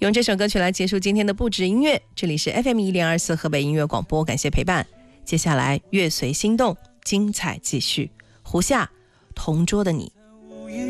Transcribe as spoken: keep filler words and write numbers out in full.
用这首歌曲来结束今天的不止音乐，这里是 F M 一零二四河北音乐广播，感谢陪伴。接下来乐随心动，精彩继续。胡夏，同桌的你。